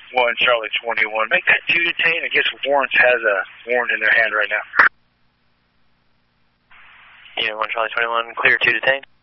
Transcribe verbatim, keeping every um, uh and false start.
one Charlie twenty-one. Make that two detain. I guess Warrants has a warrant in their hand right now. Yeah, one Charlie twenty-one, clear two detain.